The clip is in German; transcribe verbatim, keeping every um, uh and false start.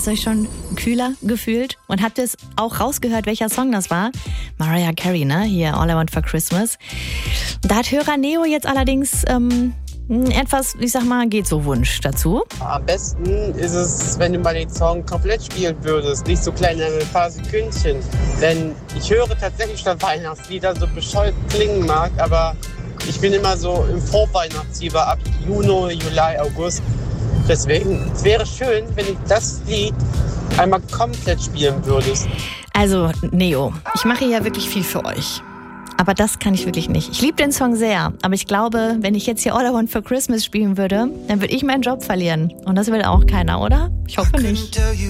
es euch schon kühler gefühlt? Und habt ihr es auch rausgehört, welcher Song das war? Mariah Carey, ne? Hier, All I Want for Christmas. Da hat Hörer Neo jetzt allerdings ähm, etwas, ich sag mal, geht so Wunsch dazu. Am besten ist es, wenn du mal den Song komplett spielen würdest, nicht so kleine paar Sekündchen. Denn ich höre tatsächlich schon Weihnachtslieder, so bescheuert klingen mag, aber ich bin immer so im Vorweihnachtsfieber ab Juni, Juli, August. Deswegen, es wäre schön, wenn du das Lied einmal komplett spielen würdest. Also, Neo, ich mache ja wirklich viel für euch. Aber das kann ich wirklich nicht. Ich liebe den Song sehr, aber ich glaube, wenn ich jetzt hier All I Want for Christmas spielen würde, dann würde ich meinen Job verlieren. Und das will auch keiner, oder? Ich hoffe nicht.